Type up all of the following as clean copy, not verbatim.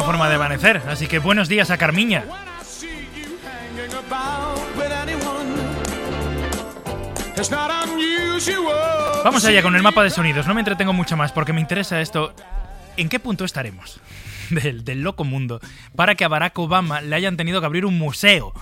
forma de amanecer, así que buenos días a Carmiña. Vamos allá con el mapa de sonidos, no me entretengo mucho más porque me interesa esto. ¿En qué punto estaremos del loco mundo para que a Barack Obama le hayan tenido que abrir un museo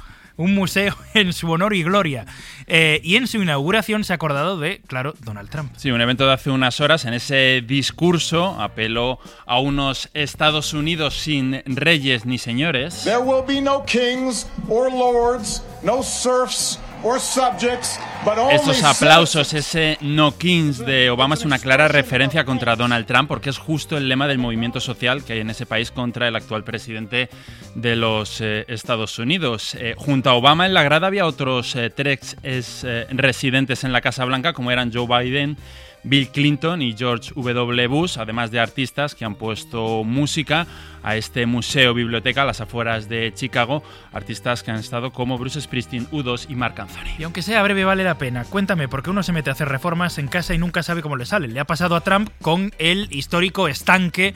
en su honor y gloria? Y en su inauguración se ha acordado de, claro, Donald Trump. Sí, un evento de hace unas horas. En ese discurso apeló a unos Estados Unidos sin reyes ni señores. There will be no kings or lords, no serfs or subjects, but only Estos aplausos, ese no kings de Obama es una clara referencia contra Donald Trump, porque es justo el lema del movimiento social que hay en ese país contra el actual presidente de los Estados Unidos. Junto a Obama en la grada había otros tres residentes en la Casa Blanca, como eran Joe Biden, Bill Clinton y George W. Bush, además de artistas que han puesto música a este museo biblioteca a las afueras de Chicago, artistas que han estado como Bruce Springsteen, U2 y Marc Anthony. Y aunque sea breve vale la pena, cuéntame, porque uno se mete a hacer reformas en casa y nunca sabe cómo le sale. Le ha pasado a Trump con el histórico estanque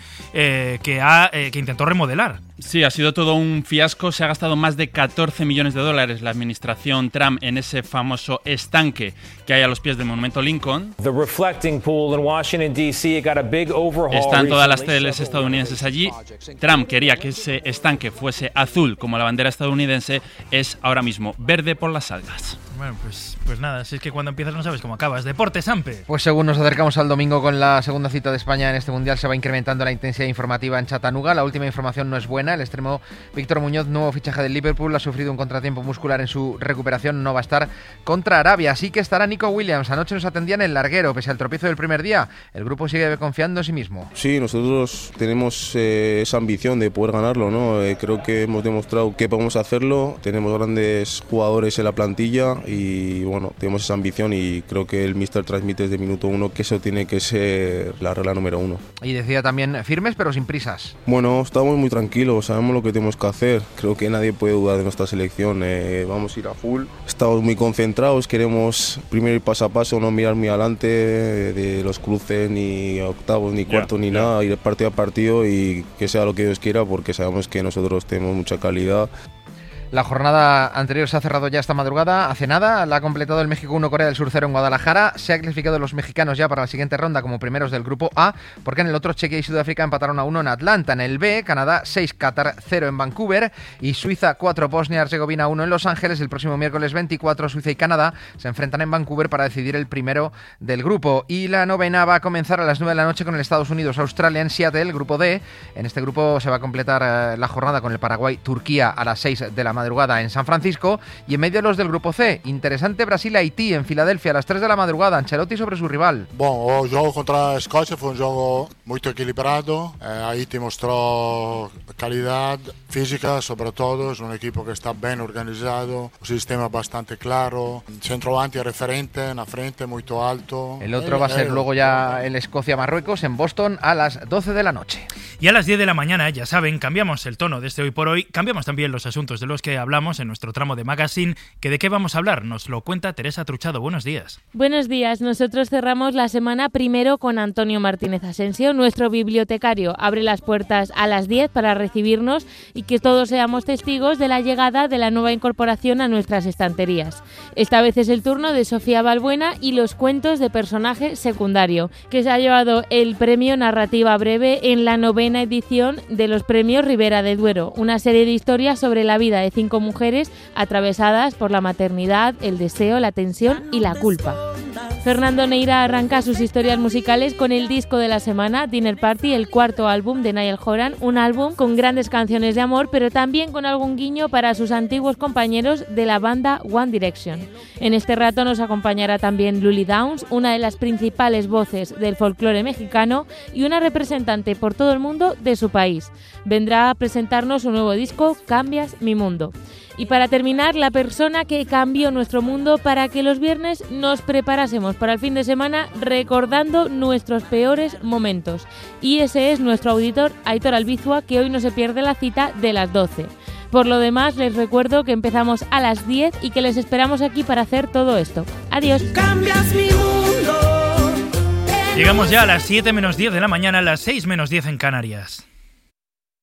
que intentó remodelar. Sí, ha sido todo un fiasco. Se ha gastado más de 14 millones de dólares la administración Trump en ese famoso estanque que hay a los pies del Monumento Lincoln. The reflecting pool in Washington, D.C. got a big overhaul. Están todas las teles estadounidenses allí. Trump quería que ese estanque fuese azul como la bandera estadounidense, es ahora mismo verde por las algas. Bueno, pues nada, si es que cuando empiezas no sabes cómo acabas. Deporte, Sampe. Pues según nos acercamos al domingo con la segunda cita de España en este Mundial, se va incrementando la intensidad informativa en Chattanooga. La última información no es buena. El extremo Víctor Muñoz, nuevo fichaje del Liverpool, ha sufrido un contratiempo muscular en su recuperación. No va a estar contra Arabia. Así que estará Nico Williams. Anoche nos atendía en el larguero. Pese al tropiezo del primer día, el grupo sigue confiando en sí mismo. Sí, nosotros tenemos esa ambición de poder ganarlo, ¿no? Creo que hemos demostrado que podemos hacerlo. Tenemos grandes jugadores en la plantilla y bueno, tenemos esa ambición y creo que el míster transmite desde minuto uno que eso tiene que ser la regla número uno. Y decía también firmes pero sin prisas. Bueno, estamos muy tranquilos, sabemos lo que tenemos que hacer. Creo que nadie puede dudar de nuestra selección. Vamos a ir a full. Estamos muy concentrados, queremos primero ir paso a paso, no mirar muy adelante de los cruces, ni octavos, ni cuartos, ni nada. Ir partido a partido y que sea lo que Dios quiera, porque sabemos que nosotros tenemos mucha calidad. La jornada anterior se ha cerrado ya esta madrugada, hace nada, la ha completado el México 1, Corea del Sur 0 en Guadalajara. Se ha clasificado los mexicanos ya para la siguiente ronda como primeros del grupo A, porque en el otro Chequia y Sudáfrica empataron a 1 en Atlanta. En el B, Canadá 6, Qatar 0 en Vancouver y Suiza 4, Bosnia-Herzegovina 1 en Los Ángeles. El próximo miércoles 24, Suiza y Canadá se enfrentan en Vancouver para decidir el primero del grupo. Y la novena va a comenzar a las 9 de la noche con el Estados Unidos-Australia en Seattle, grupo D. En este grupo se va a completar la jornada con el Paraguay-Turquía a las 6 de la madrugada en San Francisco, y en medio de los del grupo C, interesante Brasil-Haití en Filadelfia a las 3 de la madrugada, Ancelotti sobre su rival. Bom, o jogo contra a Escócia foi jogo muito equilibrado. Haití mostrou calidad física, sobre todo, es un equipo que está bien organizado, un sistema bastante claro, centroavanti referente, en la frente, muy alto. El otro va a ser luego ya el Escocia-Marruecos en Boston a las 12 de la noche. Y a las 10 de la mañana, ya saben, cambiamos el tono de este Hoy por Hoy, cambiamos también los asuntos de los que hablamos en nuestro tramo de Magazine, que de qué vamos a hablar, nos lo cuenta Teresa Truchado. Buenos días. Buenos días, nosotros cerramos la semana primero con Antonio Martínez Asensio, nuestro bibliotecario. Abre las puertas a las 10 para recibirnos y que todos seamos testigos de la llegada de la nueva incorporación a nuestras estanterías. Esta vez es el turno de Sofía Balbuena y los cuentos de personaje secundario, que se ha llevado el premio Narrativa Breve en la 9ª edición de los premios Ribera de Duero, una serie de historias sobre la vida de 5 mujeres atravesadas por la maternidad, el deseo, la tensión y la culpa. Fernando Neira arranca sus historias musicales con el disco de la semana, Dinner Party, el cuarto álbum de Niall Horan, un álbum con grandes canciones de amor, pero también con algún guiño para sus antiguos compañeros de la banda One Direction. En este rato nos acompañará también Lully Downs, una de las principales voces del folclore mexicano y una representante por todo el mundo de su país. Vendrá a presentarnos su nuevo disco, Cambias mi mundo. Y para terminar, la persona que cambió nuestro mundo para que los viernes nos preparásemos para el fin de semana recordando nuestros peores momentos. Y ese es nuestro auditor Aitor Albizua, que hoy no se pierde la cita de las 12. Por lo demás, les recuerdo que empezamos a las 10 y que les esperamos aquí para hacer todo esto. Adiós. Cambias mi mundo. Llegamos ya a las 7 menos 10 de la mañana, a las 6 menos 10 en Canarias.